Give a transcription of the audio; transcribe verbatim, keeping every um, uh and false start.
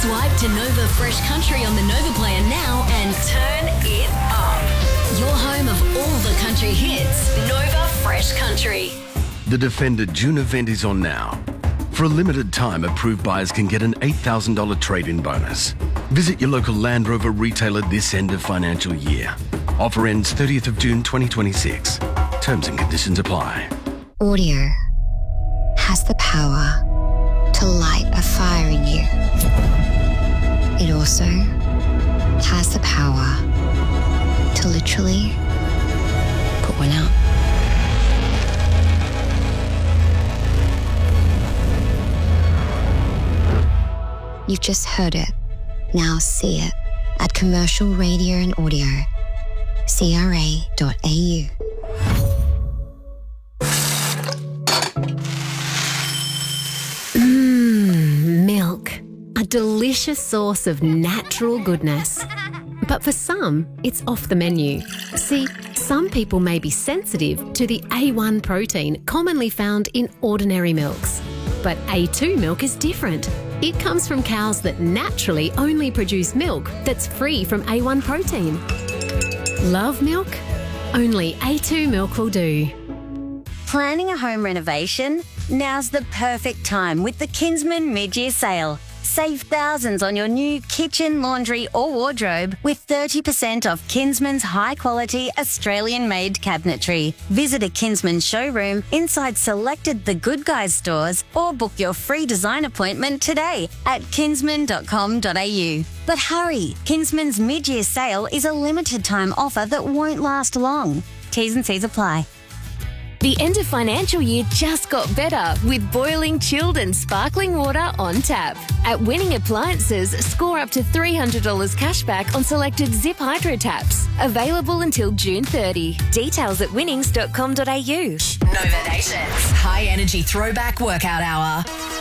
Swipe to Nova Fresh Country on the Nova Player now and turn it up. Your home of all the country hits, Nova Fresh Country. The Defender June event is on now. For a limited time, approved buyers can get an eight thousand dollars trade-in bonus. Visit your local Land Rover retailer this end of financial year. Offer ends thirtieth of June twenty twenty-six. Terms and conditions apply. Audio has the power to light a fire in you. It also has the power to literally put one out. You've just heard it. Now see it at Commercial Radio and Audio, c r a dot a u. Mmm, milk. A delicious source of natural goodness. But for some, it's off the menu. See, some people may be sensitive to the A one protein commonly found in ordinary milks. But A two milk is different. It comes from cows that naturally only produce milk that's free from A one protein. Love milk? Only A two milk will do. Planning a home renovation? Now's the perfect time with the Kinsman mid-year sale. Save thousands on your new kitchen, laundry or wardrobe with thirty percent off Kinsman's high-quality Australian-made cabinetry. Visit a Kinsman showroom inside selected The Good Guys stores or book your free design appointment today at kinsman dot com dot a u. But hurry, Kinsman's mid-year sale is a limited-time offer that won't last long. T's and C's apply. The end of financial year just got better with boiling, chilled and sparkling water on tap. At Winning Appliances, score up to three hundred dollars cashback on selected Zip Hydro taps. Available until June thirtieth. Details at winnings dot com dot a u. Nova Nation's high energy throwback workout hour.